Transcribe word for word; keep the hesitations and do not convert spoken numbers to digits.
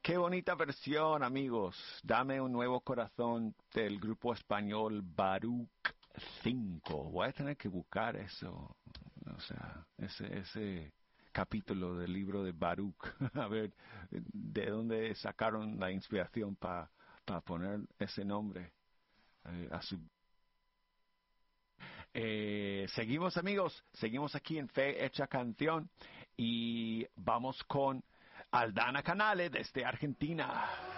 Qué bonita versión, amigos. Dame un nuevo corazón del grupo español Baruch cinco. Voy a tener que buscar eso. O sea, ese, ese capítulo del libro de Baruch. A ver, de dónde sacaron la inspiración para pa poner ese nombre eh, a su... Eh, seguimos, amigos. Seguimos aquí en Fe Hecha Canción. Y vamos con Aldana Canale desde Argentina.